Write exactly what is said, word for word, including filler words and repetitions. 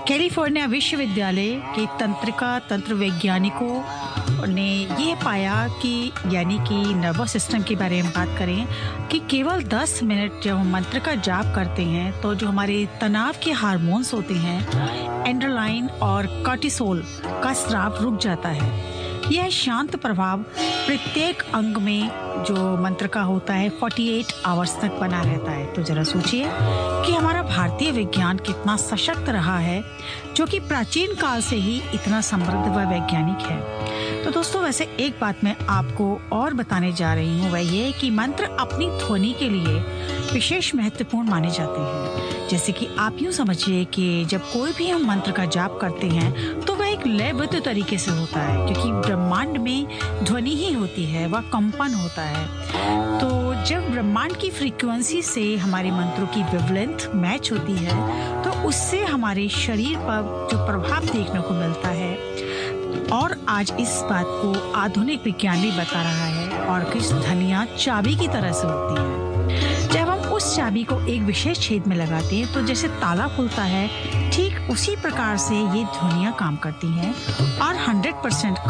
California विश्वविद्यालय के तंत्रिका तंत्र वैज्ञानिकों ने यह पाया कि यानी कि नर्वस सिस्टम के बारे में बात करें कि केवल दस मिनट जब हम मंत्र का जाप करते हैं तो जो हमारे तनाव के हार्मोन्स होते हैं एंड्रोलाइन और कॉर्टिसोल का स्राव रुक जाता है। यह शांत प्रभाव प्रत्येक अंग में जो मंत्र का होता है अड़तालीस आवर्स तक बना रहता है। तो जरा सोचिए कि हमारा भारतीय विज्ञान कितना सशक्त रहा है, जो कि प्राचीन काल से ही इतना समृद्ध व वैज्ञानिक है। तो दोस्तों, वैसे एक बात मैं आपको और बताने जा रही हूँ, वह ये कि मंत्र अपनी ध्वनि के लिए विशेष महत्वपूर्ण माने जाते हैं। जैसे कि आप यूँ समझिए कि जब कोई भी हम मंत्र का जाप करते हैं तो वह एक लयबद्ध तरीके से होता है, क्योंकि ब्रह्मांड में ध्वनि ही होती है, वह कंपन होता है। तो जब ब्रह्मांड की फ्रीक्वेंसी से हमारे मंत्रों की वेवलेंथ मैच होती है तो उससे हमारे शरीर पर जो प्रभाव देखने को मिलता है, और आज इस बात को आधुनिक विज्ञान भी बता रहा है, और कुछ ध्वनियाँ चाबी की तरह से होती हैं। जब हम उस चाबी को एक विशेष छेद में लगाते हैं तो जैसे ताला खुलता है, ठीक उसी प्रकार से ये ध्वनियाँ काम करती हैं और सौ परसेंट